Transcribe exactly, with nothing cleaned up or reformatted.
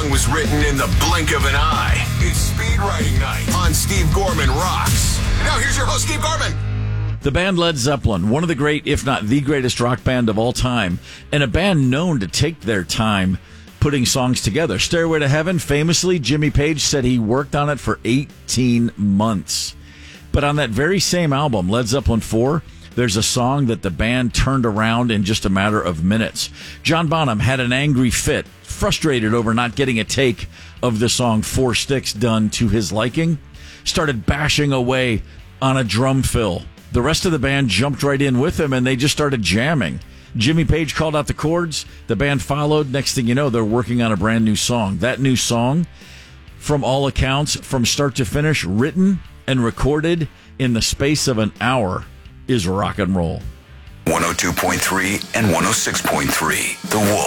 song was written in the blink of an eye. It's Speed Writing Night on Steve Gorman Rocks. Now here's your host, Steve Gorman. The band Led Zeppelin, one of the great, if not the greatest rock band of all time, and a band known to take their time putting songs together. Stairway to Heaven, famously, Jimmy Page said he worked on it for eighteen months. But on that very same album, Led Zeppelin four, there's a song that the band turned around in just a matter of minutes. John Bonham had an angry fit, frustrated over not getting a take of the song Four Sticks done to his liking, started bashing away on a drum fill. The rest of the band jumped right in with him, and they just started jamming. Jimmy Page called out the chords. The band followed. Next thing you know, they're working on a brand new song. That new song, from all accounts, from start to finish, written and recorded in the space of an hour, is rock and roll. one oh two point three and one oh six point three, The Wolf.